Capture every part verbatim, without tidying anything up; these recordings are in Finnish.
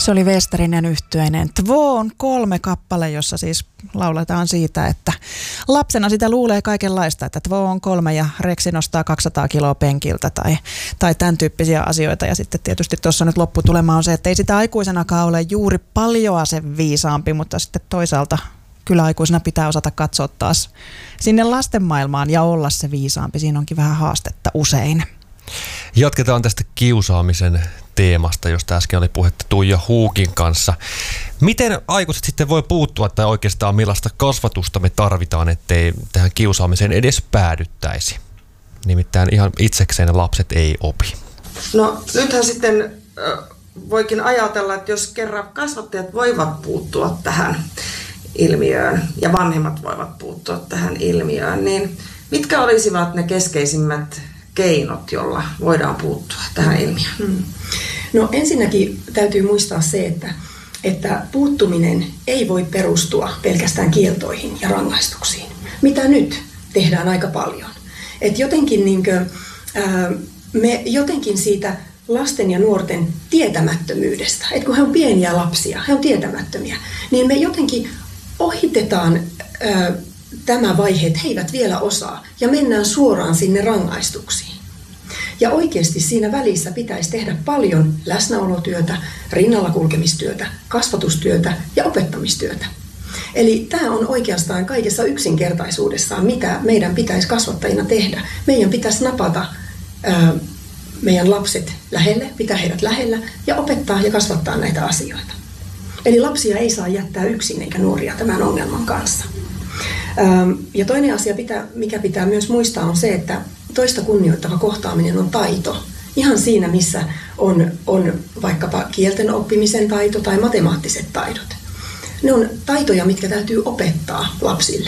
Se oli Westerinen yhtyeinen Två on kolme kappale, jossa siis lauletaan siitä, että lapsena sitä luulee kaikenlaista, että Två on kolme ja Reksi nostaa kaksisataa kiloa penkiltä tai, tai tämän tyyppisiä asioita. Ja sitten tietysti tuossa nyt lopputulema on se, että ei sitä aikuisenakaan ole juuri paljoa sen viisaampi, mutta sitten toisaalta kyllä aikuisena pitää osata katsoa taas sinne lasten maailmaan ja olla se viisaampi. Siinä onkin vähän haastetta usein. Jatketaan tästä kiusaamisen teemasta, josta äsken oli puhetta Tuija Huukin kanssa. Miten aikuiset sitten voi puuttua tai oikeastaan millaista kasvatusta me tarvitaan, ettei tähän kiusaamiseen edes päädyttäisi? Nimittäin ihan itsekseen lapset ei opi. No nythän sitten voikin ajatella, että jos kerran kasvattajat voivat puuttua tähän ilmiöön ja vanhemmat voivat puuttua tähän ilmiöön, niin mitkä olisivat ne keskeisimmät keinot, jolla voidaan puuttua tähän ilmiöön? Hmm. No ensinnäkin täytyy muistaa se, että, että puuttuminen ei voi perustua pelkästään kieltoihin ja rangaistuksiin, mitä nyt tehdään aika paljon. Et jotenkin, niinkö, ää, me jotenkin siitä lasten ja nuorten tietämättömyydestä, että kun he on pieniä lapsia, he on tietämättömiä, niin me jotenkin ohitetaan ää, tämä vaihe, että he eivät vielä osaa, ja mennään suoraan sinne rangaistuksiin. Ja oikeasti siinä välissä pitäisi tehdä paljon läsnäolotyötä, rinnalla kulkemistyötä, kasvatustyötä ja opettamistyötä. Eli tämä on oikeastaan kaikessa yksinkertaisuudessaan, mitä meidän pitäisi kasvattajina tehdä. Meidän pitäisi napata ää, meidän lapset lähelle, pitää heidät lähellä ja opettaa ja kasvattaa näitä asioita. Eli lapsia ei saa jättää yksin eikä nuoria tämän ongelman kanssa. Ja toinen asia, mikä pitää myös muistaa, on se, että toista kunnioittava kohtaaminen on taito. Ihan siinä, missä on, on vaikkapa kielten oppimisen taito tai matemaattiset taidot. Ne on taitoja, mitkä täytyy opettaa lapsille.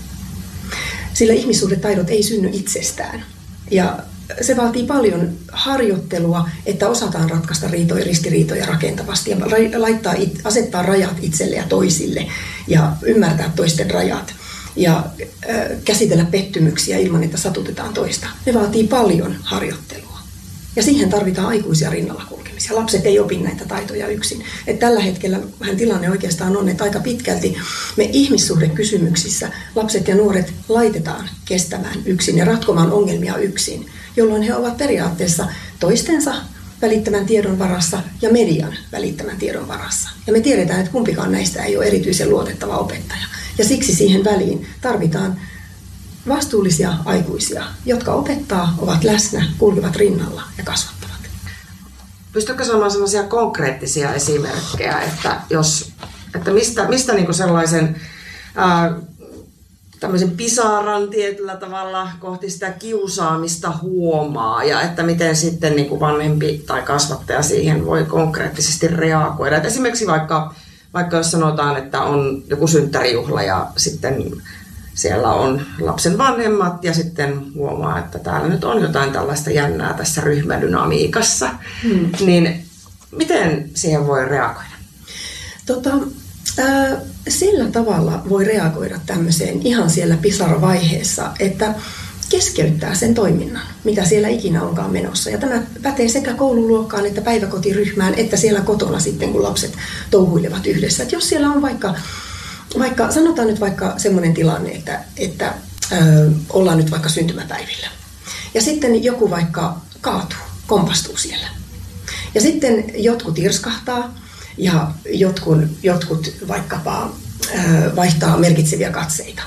Sillä ihmissuhdetaidot ei synny itsestään. Ja se vaatii paljon harjoittelua, että osataan ratkaista riitoja, ristiriitoja rakentavasti ja laittaa, asettaa rajat itselle ja toisille ja ymmärtää toisten rajat. Ja äh, käsitellä pettymyksiä ilman, että satutetaan toista. Ne vaatii paljon harjoittelua. Ja siihen tarvitaan aikuisia rinnalla kulkemisia. Lapset ei opi näitä taitoja yksin. Et tällä hetkellä vähän tilanne oikeastaan on, että aika pitkälti me ihmissuhdekysymyksissä lapset ja nuoret laitetaan kestämään yksin ja ratkomaan ongelmia yksin, jolloin he ovat periaatteessa toistensa välittämän tiedon varassa ja median välittämän tiedon varassa. Ja me tiedetään, että kumpikaan näistä ei ole erityisen luotettava opettaja. Ja siksi siihen väliin tarvitaan vastuullisia aikuisia, jotka opettaa, ovat läsnä, kulkevat rinnalla ja kasvattavat. Pystytkö saamaan sellaisia konkreettisia esimerkkejä, että, jos, että mistä, mistä niinku sellaisen ää, tämmöisen pisaran tietyllä tavalla kohti sitä kiusaamista huomaa ja että miten sitten niinku vanhempi tai kasvattaja siihen voi konkreettisesti reagoida. Et esimerkiksi vaikka Vaikka jos sanotaan, että on joku synttärijuhla ja sitten siellä on lapsen vanhemmat ja sitten huomaa, että täällä nyt on jotain tällaista jännää tässä ryhmädynamiikassa, hmm. niin miten siihen voi reagoida? Tota, äh, sillä tavalla voi reagoida tämmöiseen ihan siellä pisaravaiheessa, että keskeyttää sen toiminnan, mitä siellä ikinä onkaan menossa. Ja tämä pätee sekä koululuokkaan että päiväkotiryhmään, että siellä kotona sitten, kun lapset touhuilevat yhdessä. Et jos siellä on vaikka, vaikka, sanotaan nyt vaikka semmoinen tilanne, että, että ö, ollaan nyt vaikka syntymäpäivillä. Ja sitten joku vaikka kaatuu, kompastuu siellä. Ja sitten jotkut irskahtaa ja jotkut, jotkut vaikkapa ö, vaihtaa merkitseviä katseita.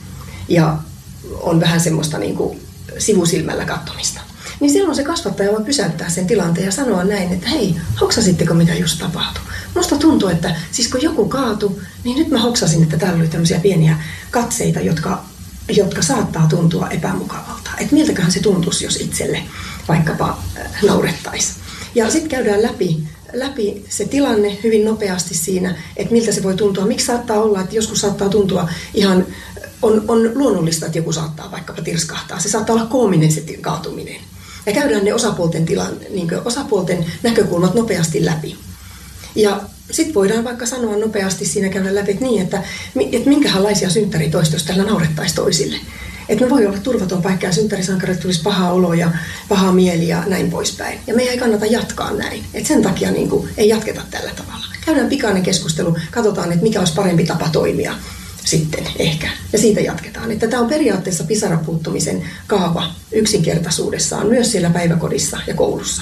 Ja on vähän semmoista niin kuin sivusilmällä katsomista. Niin silloin se kasvattaja voi pysäyttää sen tilanteen ja sanoa näin, että hei, hoksasitteko mitä just tapahtui? Musta tuntuu, että siis kun joku kaatui, niin nyt mä hoksasin, että täällä oli tämmöisiä pieniä katseita, jotka, jotka saattaa tuntua epämukavalta. Että miltäköhän se tuntuisi, jos itselle vaikkapa naurettaisi. Ja sitten käydään läpi, läpi se tilanne hyvin nopeasti siinä, että miltä se voi tuntua. Miksi saattaa olla, että joskus saattaa tuntua ihan On, on luonnollista, että joku saattaa vaikkapa tirskahtaa. Se saattaa olla koominen se kaatuminen. Ja käydään ne osapuolten, tilan, niin kuin osapuolten näkökulmat nopeasti läpi. Ja sitten voidaan vaikka sanoa nopeasti siinä käydä läpi, että, niin, että, että minkälaisia synttäritoistoja tällä naurettaisi toisille. Että me voi olla turvaton paikka ja synttärisankarit tulisi paha olo ja paha mieli ja näin poispäin. Ja meidän ei kannata jatkaa näin. Että sen takia niin kuin, ei jatketa tällä tavalla. käydään pikainen keskustelu, katsotaan, että mikä olisi parempi tapa toimia sitten ehkä. Ja siitä jatketaan. Että tämä on periaatteessa pisarapuuttumisen kaava yksinkertaisuudessaan myös siellä päiväkodissa ja koulussa.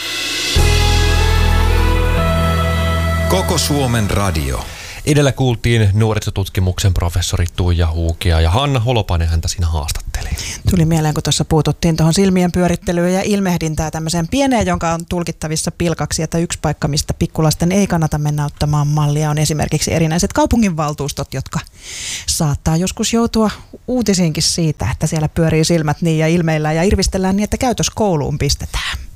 Koko Suomen radio. Edellä kuultiin nuorisotutkimuksen professori Tuija Huukia ja Hanna Holopainen häntä siinä haastatteli. Tuli mieleen, kun tuossa puututtiin tuohon silmien pyörittelyyn ja ilmehdintää tämmöiseen pieneen, jonka on tulkittavissa pilkaksi, että yksi paikka, mistä pikkulasten ei kannata mennä ottamaan mallia, on esimerkiksi erinäiset kaupunginvaltuustot, jotka saattaa joskus joutua uutisiinkin siitä, että siellä pyörii silmät niin ja ilmeillään ja irvistellään niin, että käytös kouluun pistetään.